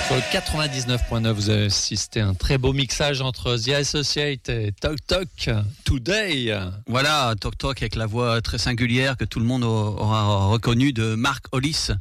Sur le 99.9, vous avez assisté à un très beau mixage entre The Associate et Tok Tok Today. Voilà, Tok Tok avec la voix très singulière que tout le monde aura reconnue de Mark Hollis,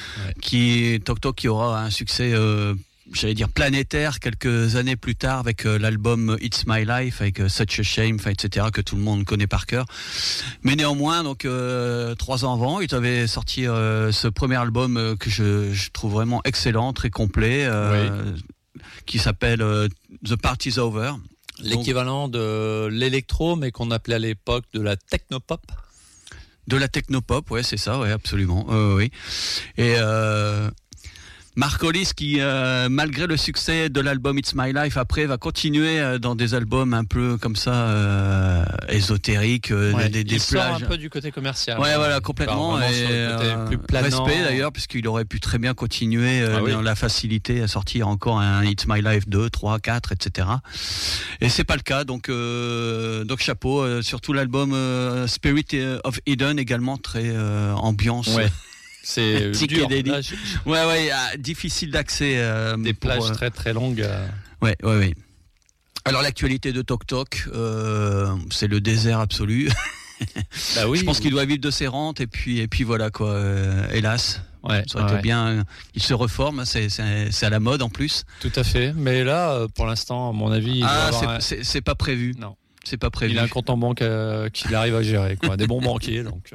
Tok Tok qui aura un succès, j'allais dire planétaire quelques années plus tard avec l'album It's My Life avec Such a Shame, etc., que tout le monde connaît par cœur. Mais néanmoins, donc 3 ans avant, ils avaient sorti ce premier album que je trouve vraiment excellent, très complet, qui s'appelle The Party's Over. L'équivalent de l'électro, mais qu'on appelait à l'époque de la technopop. De la technopop, ouais, c'est ça, ouais, absolument. Oui. Et Mark Hollis qui, malgré le succès de l'album It's My Life, après va continuer dans des albums un peu comme ça, ésotériques, des il sort plages. un peu du côté commercial. Ouais, voilà, complètement. Et plus planant. Respect d'ailleurs, puisqu'il aurait pu très bien continuer dans la facilité à sortir encore un It's My Life 2, 3, 4, etc. Et c'est pas le cas, donc chapeau. Surtout l'album Spirit of Eden, également très ambiance. Ouais. C'est dur. Difficile d'accès. Des plages très très longues. Ouais. Alors l'actualité de Tok Tok, c'est le désert absolu. Bah oui, je pense qu'il doit vivre de ses rentes et puis voilà quoi. Hélas. Ouais, ça aurait été bien. Il se reforme, c'est à la mode en plus. Tout à fait. Mais là, pour l'instant, à mon avis, c'est pas prévu. Non, c'est pas prévu. Il a un compte en banque qu'il arrive à gérer, quoi. Des bons banquiers, donc.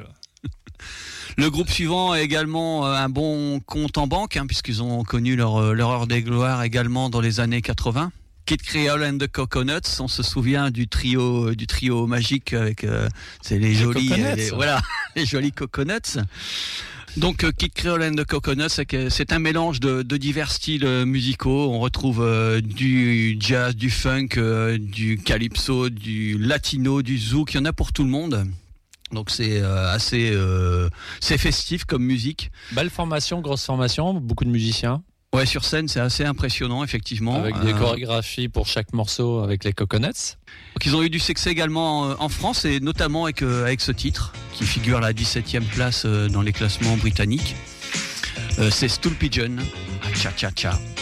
Le groupe suivant a également un bon compte en banque, puisqu'ils ont connu leur heure des gloires également dans les années 80. Kid Creole and the Coconuts, on se souvient du trio magique avec c'est les jolis les jolis Coconuts. Donc Kid Creole and the Coconuts, c'est un mélange de divers styles musicaux. On retrouve du jazz, du funk, du calypso, du latino, du zouk. Il y en a pour tout le monde. Donc c'est c'est festif comme musique. Belle formation, grosse formation, beaucoup de musiciens. Ouais, sur scène c'est assez impressionnant effectivement. Avec des chorégraphies pour chaque morceau avec les Coconuts. Donc ils ont eu du succès également en France et notamment avec ce titre qui figure à la 17e place dans les classements britanniques. C'est Stool Pigeon, Cha Cha Cha.